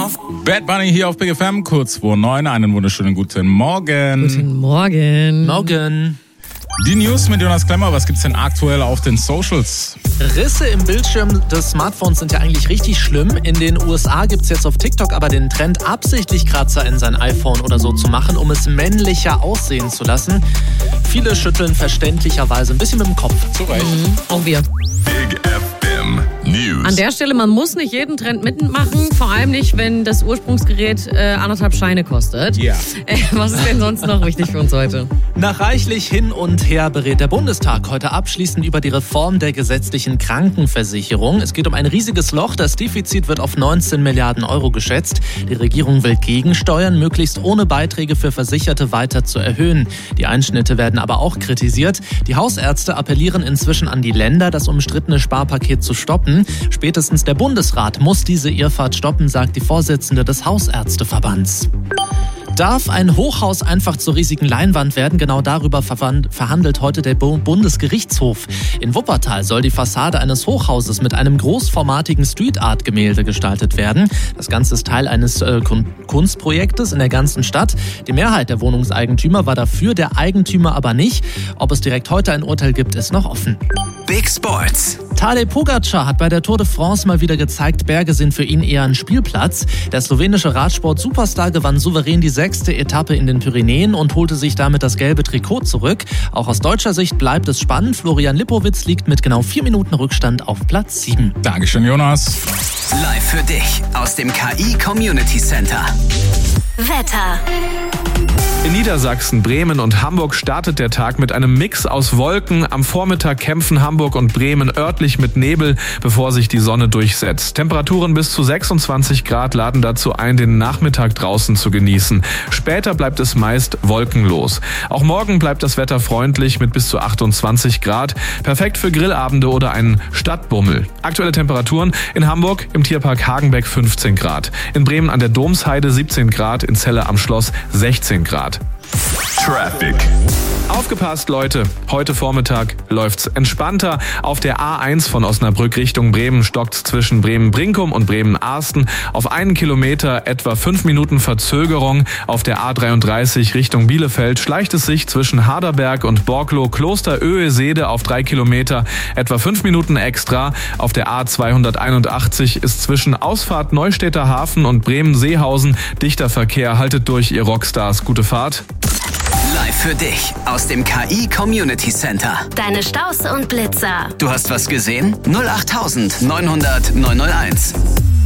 Bad Bunny hier auf Big FM, kurz vor 9. Einen wunderschönen guten Morgen. Guten Morgen. Morgen. Die News mit Jonas Klemmer. Was gibt's denn aktuell auf den Socials? Risse im Bildschirm des Smartphones sind ja eigentlich richtig schlimm. In den USA gibt's jetzt auf TikTok aber den Trend, absichtlich Kratzer in sein iPhone oder so zu machen, um es männlicher aussehen zu lassen. Viele schütteln verständlicherweise ein bisschen mit dem Kopf. Zu Recht. Auch wir. Big FM News. An der Stelle, man muss nicht jeden Trend mitmachen, vor allem nicht, wenn das Ursprungsgerät 1,5 Scheine kostet. Ja. Was ist denn sonst noch wichtig für uns heute? Nach reichlich hin und her berät der Bundestag heute abschließend über die Reform der gesetzlichen Krankenversicherung. Es geht um ein riesiges Loch. Das Defizit wird auf 19 Milliarden Euro geschätzt. Die Regierung will gegensteuern, möglichst ohne Beiträge für Versicherte weiter zu erhöhen. Die Einschnitte werden aber auch kritisiert. Die Hausärzte appellieren inzwischen an die Länder, das umstrittene Sparpaket zu stoppen. Spätestens der Bundesrat muss diese Irrfahrt stoppen, sagt die Vorsitzende des Hausärzteverbands. Darf ein Hochhaus einfach zur riesigen Leinwand werden? Genau darüber verhandelt heute der Bundesgerichtshof. In Wuppertal soll die Fassade eines Hochhauses mit einem großformatigen Street-Art-Gemälde gestaltet werden. Das Ganze ist Teil eines Kunstprojektes in der ganzen Stadt. Die Mehrheit der Wohnungseigentümer war dafür, der Eigentümer aber nicht. Ob es direkt heute ein Urteil gibt, ist noch offen. Big Sports. Tadej Pogačar hat bei der Tour de France mal wieder gezeigt, Berge sind für ihn eher ein Spielplatz. Der slowenische Radsport-Superstar gewann souverän die 6. Etappe in den Pyrenäen und holte sich damit das gelbe Trikot zurück. Auch aus deutscher Sicht bleibt es spannend. Florian Lipowitz liegt mit genau 4 Minuten Rückstand auf Platz 7. Dankeschön, Jonas. Live für dich aus dem KI Community Center. Wetter. In Niedersachsen, Bremen und Hamburg startet der Tag mit einem Mix aus Wolken. Am Vormittag kämpfen Hamburg und Bremen örtlich mit Nebel, bevor sich die Sonne durchsetzt. Temperaturen bis zu 26 Grad laden dazu ein, den Nachmittag draußen zu genießen. Später bleibt es meist wolkenlos. Auch morgen bleibt das Wetter freundlich mit bis zu 28 Grad. Perfekt für Grillabende oder einen Stadtbummel. Aktuelle Temperaturen in Hamburg im Tierpark Hagenbeck 15 Grad. In Bremen an der Domsheide 17 Grad, in Celle am Schloss 16 Grad. Traffic. Aufgepasst, Leute. Heute Vormittag läuft's entspannter. Auf der A1 von Osnabrück Richtung Bremen stockt's zwischen Bremen-Brinkum und Bremen-Arsten. Auf 1 Kilometer etwa 5 Minuten Verzögerung. Auf der A33 Richtung Bielefeld schleicht es sich zwischen Harderberg und Borklow Klosteröhe-Seede auf 3 Kilometer etwa 5 Minuten extra. Auf der A281 ist zwischen Ausfahrt Neustädter Hafen und Bremen-Seehausen dichter Verkehr. Haltet durch, ihr Rockstars. Gute Fahrt. Live für dich aus dem KI Community Center. Deine Staus und Blitzer. Du hast was gesehen? 08900 901.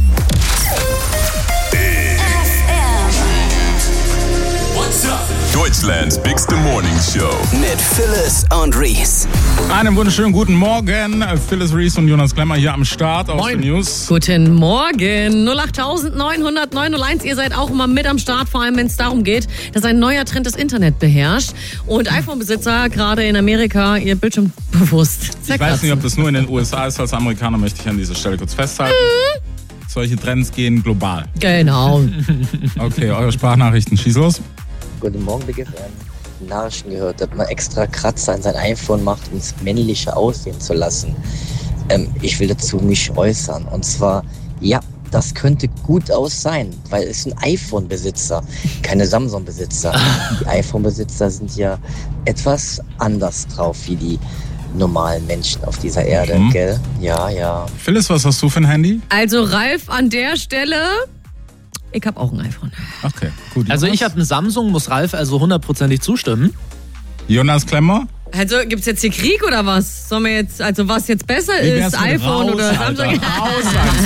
Deutschlands bigste Morning Show mit Phyllis und Reese. Einen wunderschönen guten Morgen. Phyllis, Reese und Jonas Klemmer hier am Start aus den News. Guten Morgen. 08900 901. Ihr seid auch immer mit am Start, vor allem wenn es darum geht, dass ein neuer Trend das Internet beherrscht und iPhone-Besitzer gerade in Amerika ihr Bildschirm bewusst zerkratzen. Ich weiß nicht, ob das nur in den USA ist. Als Amerikaner möchte ich an dieser Stelle kurz festhalten. Solche Trends gehen global. Genau. Okay, eure Sprachnachrichten, schieß los. Guten Morgen, Big FM. Nachrichten gehört, dass man extra Kratzer an sein iPhone macht, um es männlicher aussehen zu lassen. Ich will dazu mich äußern. Und zwar, ja, das könnte gut aus sein, weil es ein iPhone-Besitzer, keine Samsung-Besitzer. Die iPhone-Besitzer sind ja etwas anders drauf wie die normalen Menschen auf dieser Erde, gell? Ja. Phyllis, was hast du für ein Handy? Also Ralf, an der Stelle, ich habe auch ein iPhone. Okay, gut. Also Jonas? ich habe einen Samsung, muss Ralf also 100%ig zustimmen. Jonas Klemmer? Also gibt's jetzt hier Krieg oder was? Sollen wir jetzt, also was jetzt besser Wie wär's ist, mit iPhone raus, oder Alter, Samsung? raus, Alter.